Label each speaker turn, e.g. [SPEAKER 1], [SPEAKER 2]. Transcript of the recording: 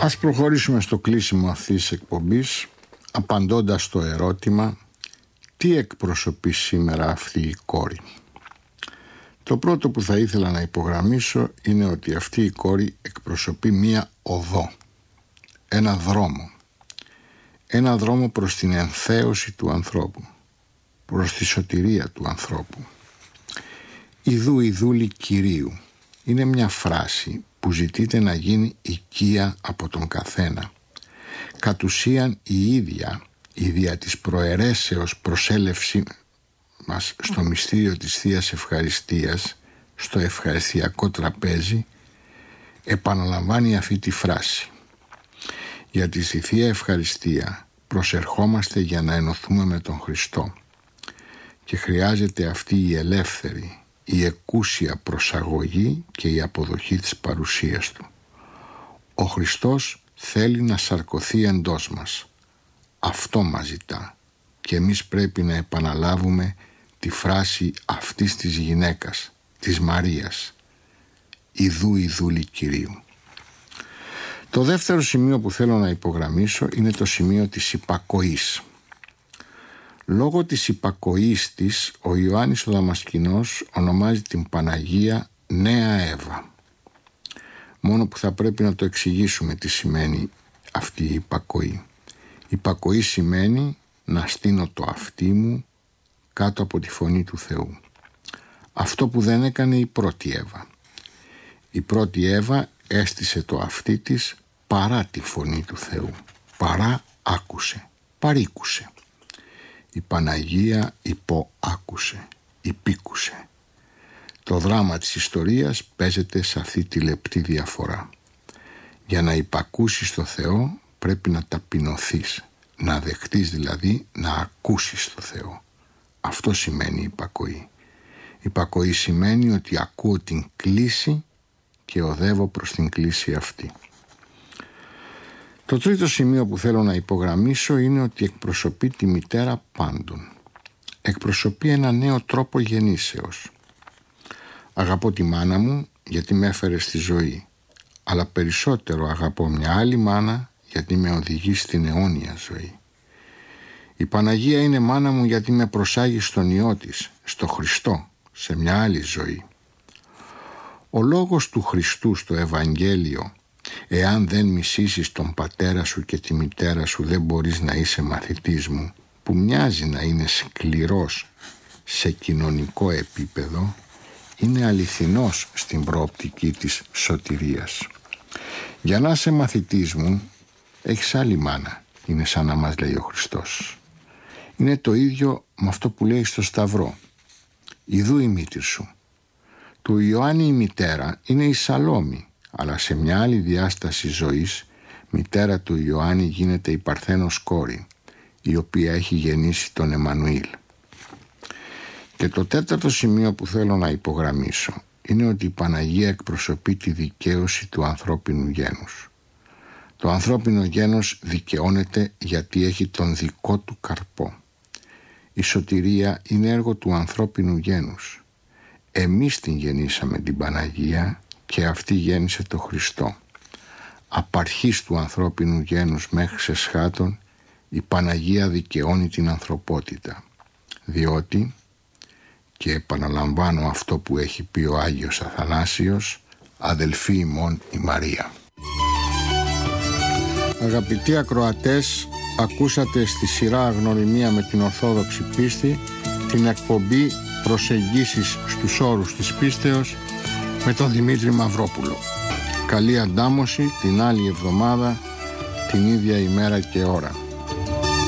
[SPEAKER 1] Ας προχωρήσουμε στο κλείσιμο αυτής της εκπομπής απαντώντας στο ερώτημα τι εκπροσωπεί σήμερα αυτή η κόρη. Το πρώτο που θα ήθελα να υπογραμμίσω είναι ότι αυτή η κόρη εκπροσωπεί μία οδό, ένα δρόμο. Ένα δρόμο προς την ενθέωση του ανθρώπου, προς τη σωτηρία του ανθρώπου. Ιδού η δούλη Κυρίου είναι μια φράση που ζητείται να γίνει οικία από τον καθένα. Κατ' ουσίαν η ίδια δια της προαιρέσεως προσέλευση μας στο μυστήριο της Θείας Ευχαριστίας, στο ευχαριστιακό τραπέζι, επαναλαμβάνει αυτή τη φράση. Γιατί στη Θεία Ευχαριστία προσερχόμαστε για να ενωθούμε με τον Χριστό και χρειάζεται αυτή η ελεύθερη, η εκούσια προσαγωγή και η αποδοχή της παρουσίας Του. Ο Χριστός θέλει να σαρκωθεί εντός μας. Αυτό μας ζητά και εμείς πρέπει να επαναλάβουμε τη φράση αυτής της γυναίκας, της Μαρίας. Ιδού η δούλη Κυρίου. Το δεύτερο σημείο που θέλω να υπογραμμίσω είναι το σημείο της υπακοής. Λόγω της υπακοής της, ο Ιωάννης ο Δαμασκηνός ονομάζει την Παναγία Νέα Εύα. Μόνο που θα πρέπει να το εξηγήσουμε τι σημαίνει αυτή η υπακοή. Υπακοή σημαίνει να στείνω το αυτί μου κάτω από τη φωνή του Θεού. Αυτό που δεν έκανε η πρώτη Εύα. Η πρώτη Εύα έστησε το αυτί της παρά τη φωνή του Θεού. Παρά άκουσε, παρήκουσε. Η Παναγία υποάκουσε, υπήκουσε. Το δράμα της ιστορίας παίζεται σε αυτή τη λεπτή διαφορά. Για να υπακούσεις το Θεό πρέπει να ταπεινωθείς, να δεχτείς δηλαδή να ακούσεις το Θεό. Αυτό σημαίνει υπακοή. Υπακοή σημαίνει ότι ακούω την κλήση και οδεύω προς την κλήση αυτή. Το τρίτο σημείο που θέλω να υπογραμμίσω είναι ότι εκπροσωπεί τη μητέρα πάντων. Εκπροσωπεί ένα νέο τρόπο γεννήσεως. Αγαπώ τη μάνα μου γιατί με έφερε στη ζωή, αλλά περισσότερο αγαπώ μια άλλη μάνα γιατί με οδηγεί στην αιώνια ζωή. Η Παναγία είναι μάνα μου γιατί με προσάγει στον Υιό της, στο Χριστό, σε μια άλλη ζωή. Ο λόγος του Χριστού στο Ευαγγέλιο, εάν δεν μισήσεις τον πατέρα σου και τη μητέρα σου δεν μπορείς να είσαι μαθητής μου, που μοιάζει να είναι σκληρός σε κοινωνικό επίπεδο, είναι αληθινός στην προοπτική της σωτηρίας. Για να είσαι μαθητής μου έχεις άλλη μάνα, είναι σαν να μας λέει ο Χριστός. Είναι το ίδιο με αυτό που λέει στο Σταυρό. Ιδού η μήτηρ σου. Του Ιωάννη η μητέρα είναι η Σαλόμη, αλλά σε μια άλλη διάσταση ζωής, μητέρα του Ιωάννη γίνεται η Παρθένος κόρη, η οποία έχει γεννήσει τον Εμμανουήλ. Και το τέταρτο σημείο που θέλω να υπογραμμίσω είναι ότι η Παναγία εκπροσωπεί τη δικαίωση του ανθρώπινου γένους. Το ανθρώπινο γένος δικαιώνεται γιατί έχει τον δικό του καρπό. Η σωτηρία είναι έργο του ανθρώπινου γένους. Εμείς την γεννήσαμε την Παναγία και αυτή γέννησε το Χριστό. Απαρχής του ανθρώπινου γένους μέχρι σε σχάτων, η Παναγία δικαιώνει την ανθρωπότητα. Διότι, και επαναλαμβάνω αυτό που έχει πει ο Άγιος Αθανάσιος, αδελφή ημών η Μαρία. Αγαπητοί ακροατές, ακούσατε στη σειρά Αγνωριμία με την Ορθόδοξη Πίστη την εκπομπή Προσεγγίσεις στους όρους της πίστεως με τον Δημήτρη Μαυρόπουλο. Καλή αντάμωση την άλλη εβδομάδα, την ίδια ημέρα και ώρα.